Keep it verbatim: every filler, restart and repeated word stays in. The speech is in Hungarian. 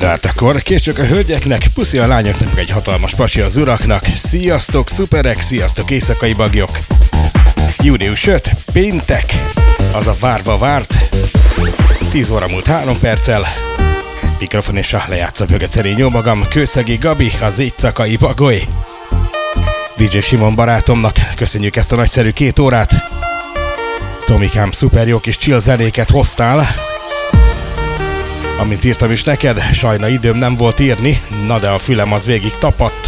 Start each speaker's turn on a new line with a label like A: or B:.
A: Tehát akkor később a hölgyeknek, puszi a lányoknak, meg egy hatalmas pasi az uraknak. Sziasztok, szuperek, sziasztok, éjszakai bagyok. Június ötödike, péntek, az a várva várt. tíz óra múlt három perccel. Mikrofon és a lejátszó mögött szerény jó magam, Kőszegi Gabi, az éjszakai bagoly. dé dzsé Simon barátomnak köszönjük ezt a nagyszerű két órát. Tomikám, szuper jó kis chill zenéket hoztál. Amint írtam is neked, sajna időm nem volt írni, na de a fülem az végig tapadt.